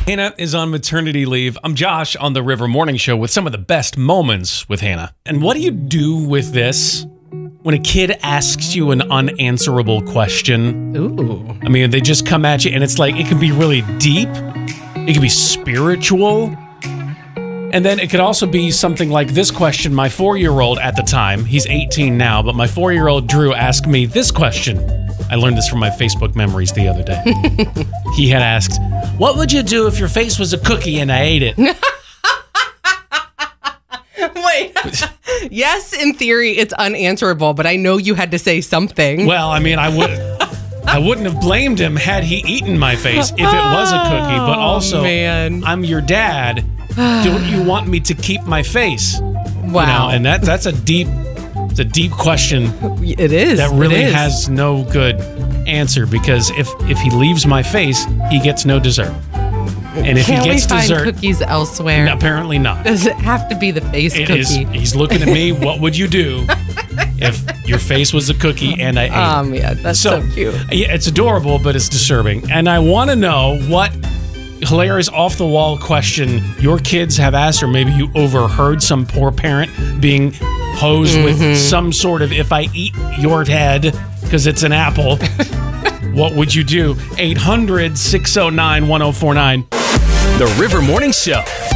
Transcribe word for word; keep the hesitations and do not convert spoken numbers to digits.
Hannah is on maternity leave. I'm Josh on the River Morning Show with some of the best moments with Hannah. And what do you do with this when a kid asks you an unanswerable question? Ooh. I mean, they just come at you and it's like, it can be really deep. It can be spiritual. And then it could also be something like this question. My four-year-old at the time, he's eighteen now, but my four-year-old Drew asked me this question. I learned this from my Facebook memories the other day. He had asked, what would you do if your face was a cookie and I ate it? Wait. Yes, in theory, it's unanswerable, but I know you had to say something. Well, I mean, I would I wouldn't have blamed him had he eaten my face if it was a cookie, but also, oh, man. I'm your dad. Don't you want me to keep my face? Wow. You know, and that that's a deep it's a deep question. It is. That really it is. has no good answer, because if if he leaves my face, he gets no dessert. And if Can't he gets we find dessert, cookies elsewhere? no, apparently not. Does it have to be the face It cookie? is. He's looking at me. What would you do if your face was a cookie and I ate Oh, it? man, that's so, cute. Yeah, it's adorable, but it's disturbing. And I want to know what hilarious off-the-wall question your kids have asked, or maybe you overheard some poor parent being posed Mm-hmm. with some sort of, if I eat your head because it's an apple, what would you do? eight hundred, six oh nine, one oh four nine. The River Morning Show.